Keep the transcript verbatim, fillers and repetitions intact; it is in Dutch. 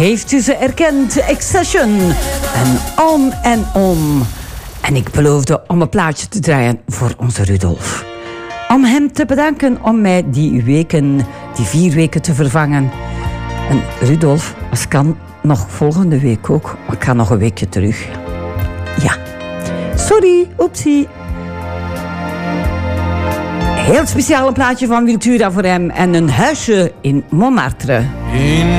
heeft u ze erkend? Accession en On en On. En ik beloofde om een plaatje te draaien voor onze Rudolf. Om hem te bedanken om mij die weken, die vier weken te vervangen. En Rudolf, als kan nog volgende week ook. Maar ik ga nog een weekje terug. Ja. Sorry, oepsie. Heel speciaal een plaatje van Wiltura voor hem. En een huisje in Montmartre. In